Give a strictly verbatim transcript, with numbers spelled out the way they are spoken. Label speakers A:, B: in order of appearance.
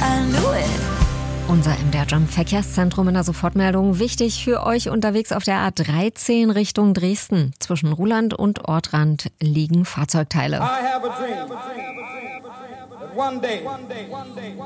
A: I knew it.
B: Unser M D R Jump Verkehrszentrum in der Sofortmeldung. Wichtig für euch unterwegs auf der A dreizehn Richtung Dresden. Zwischen Ruhland und Ortrand liegen Fahrzeugteile.
C: I have a dream that one day